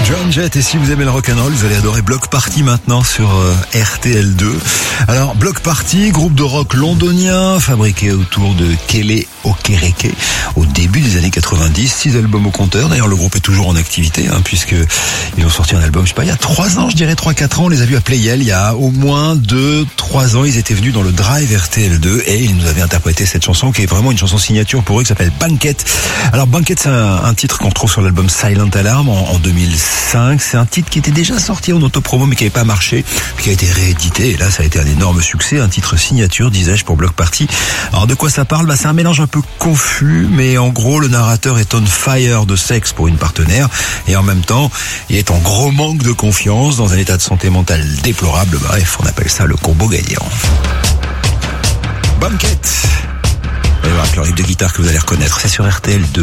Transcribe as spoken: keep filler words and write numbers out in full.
Joan Jett, et si vous aimez le rock'n'roll, vous allez adorer Bloc Party maintenant sur euh, R T L deux. Alors, Bloc Party, groupe de rock londonien, fabriqué autour de Kelly Okereke, au début des années quatre-vingt-dix, six albums au compteur. D'ailleurs, le groupe est toujours en activité, hein, puisque ils ont sorti un album, je sais pas, il y a trois ans, je dirais trois quatre ans, on les a vus à Playel, il y a au moins deux trois ans, ils étaient venus dans le Drive R T L deux, et ils nous avaient interprété cette chanson, qui est vraiment une chanson signature pour eux, qui s'appelle Banquet. Alors, Banquet, c'est un, un titre qu'on trouve sur l'album Silent Alarm en, en deux mille cinq. C'est un titre qui était déjà sorti en autopromo mais qui n'avait pas marché, puis qui a été réédité, et là ça a été un énorme succès, un titre signature, disais-je, pour Bloc Party. Alors de quoi ça parle? Bah, c'est un mélange un peu confus, mais en gros le narrateur est on fire de sexe pour une partenaire, et en même temps il est en gros manque de confiance, dans un état de santé mentale déplorable. Bref, on appelle ça le combo gagnant. Banquet. Vous allez voir avec le riff de guitare que vous allez reconnaître, c'est sur R T L deux.